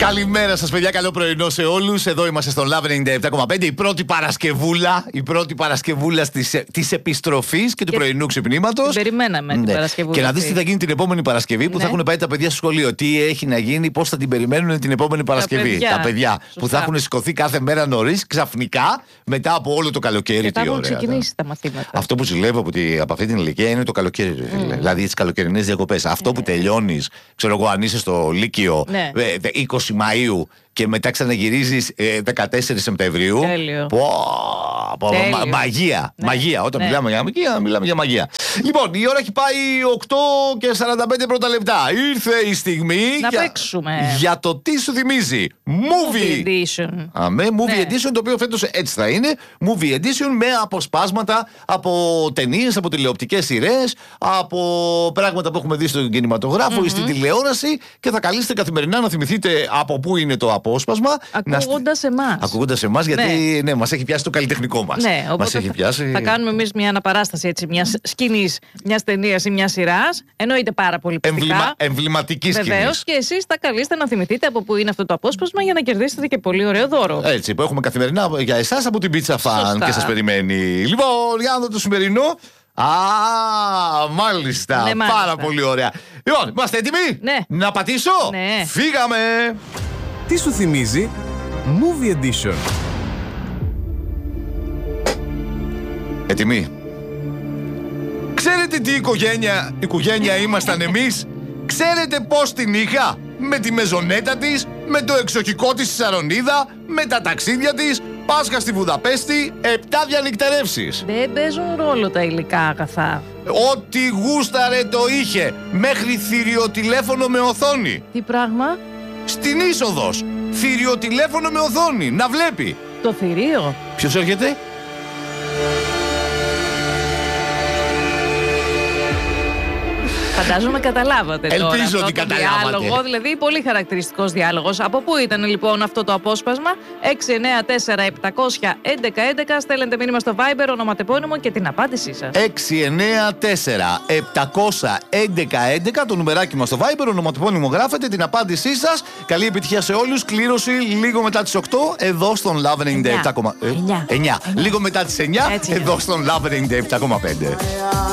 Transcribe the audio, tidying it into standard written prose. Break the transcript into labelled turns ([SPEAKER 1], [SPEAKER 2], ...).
[SPEAKER 1] Καλημέρα σας, παιδιά. Καλό πρωινό σε όλους. Εδώ είμαστε στο Love 97,5. Η πρώτη Παρασκευούλα της επιστροφής και του πρωινού ξυπνήματος.
[SPEAKER 2] Περιμέναμε την Παρασκευούλα.
[SPEAKER 1] Και να δεις τι θα γίνει την επόμενη Παρασκευή που θα έχουν πάει τα παιδιά στο σχολείο. Τι έχει να γίνει, πώς θα την περιμένουν την επόμενη Παρασκευή. Τα παιδιά που θα έχουν σηκωθεί κάθε μέρα νωρίς, ξαφνικά, μετά από όλο το καλοκαίρι.
[SPEAKER 2] Και θα έχουν ξεκινήσει τα μαθήματα.
[SPEAKER 1] Αυτό που ζηλεύω από αυτή την ηλικία είναι το καλοκαίρι. Δηλαδή τις καλοκαιρινές διακοπές. Αυτό που τελειώνεις, ξέρω εγώ, αν είσαι στο Λύκειο 20 Μαΐου και μετά ξαναγυρίζεις 14 Σεπτεμβρίου.
[SPEAKER 2] Τέλειο.
[SPEAKER 1] Μαγεία. Μαγεία. Όταν μιλάμε για μαγεία, μιλάμε για μαγεία. Λοιπόν, η ώρα έχει πάει 8:45 πρώτα λεπτά. Ήρθε η στιγμή
[SPEAKER 2] να παίξουμε
[SPEAKER 1] για το τι σου θυμίζει. Movie
[SPEAKER 2] Edition.
[SPEAKER 1] Movie Edition, το οποίο φέτος έτσι θα είναι. Movie Edition με αποσπάσματα από ταινίες, από τηλεοπτικές σειρές, από πράγματα που έχουμε δει στον κινηματογράφο ή στην τηλεόραση και θα καλείστε καθημερινά να θυμηθείτε από πού είναι το απόσπασμα. Ακούγοντας εμάς, γιατί μας έχει πιάσει το καλλιτεχνικό μας.
[SPEAKER 2] Ναι,
[SPEAKER 1] μας έχει πιάσει.
[SPEAKER 2] Θα κάνουμε εμείς μια αναπαράσταση μιας σκηνής, μιας ταινίας ή μιας σειράς. Εννοείται πάρα πολύ πιστικά.
[SPEAKER 1] Εμβληματική σκηνή.
[SPEAKER 2] Βεβαίως, και εσείς θα καλείστε να θυμηθείτε από πού είναι αυτό το απόσπασμα για να κερδίσετε και πολύ ωραίο δώρο.
[SPEAKER 1] Έτσι, που έχουμε καθημερινά για εσάς από την Pizza Fan και σας περιμένει. Λοιπόν, για να δω το σημερινό. Μάλιστα.
[SPEAKER 2] Ναι, μάλιστα.
[SPEAKER 1] Πάρα πολύ ωραία. Λοιπόν, είμαστε έτοιμοι?
[SPEAKER 2] Ναι.
[SPEAKER 1] Να πατήσω?
[SPEAKER 2] Ναι.
[SPEAKER 1] Φύγαμε.
[SPEAKER 3] Τι σου θυμίζει Movie Edition?
[SPEAKER 1] Έτοιμοι? Ξέρετε τι οικογένεια ήμασταν εμείς? Ξέρετε πώς την είχα? Με τη μεζονέτα της, με το εξοχικό της στη Σαρονίδα, με τα ταξίδια της, Πάσχα στη Βουδαπέστη, 7 διανυκτερεύσεις.
[SPEAKER 2] Δεν παίζουν ρόλο τα υλικά αγαθά.
[SPEAKER 1] Ό,τι γούσταρε το είχε, μέχρι θηριοτηλέφωνο με οθόνη.
[SPEAKER 2] Τι πράγμα?
[SPEAKER 1] Στην είσοδος, θηριοτηλέφωνο με οθόνη, να βλέπει.
[SPEAKER 2] Το θηρίο.
[SPEAKER 1] Ποιος έρχεται?
[SPEAKER 2] Φαντάζομαι καταλάβατε τώρα.
[SPEAKER 1] Ελπίζω ότι καταλάβατε.
[SPEAKER 2] Διάλογο, δηλαδή πολύ χαρακτηριστικός διάλογος. Από πού ήταν λοιπόν αυτό το απόσπασμα? 694-700-1111. Στέλνετε μήνυμα στο Viber, ονοματεπώνυμο και την απάντησή σας.
[SPEAKER 1] 694-700-1111. Το νουμεράκι μας στο Viber, ονοματεπώνυμο γράφετε, την απάντησή σας. Καλή επιτυχία σε όλους. Κλήρωση λίγο μετά τις 8 εδώ στον Love 97,5. 9. Λίγο μετά τις 9 εδώ στον Love 97,5.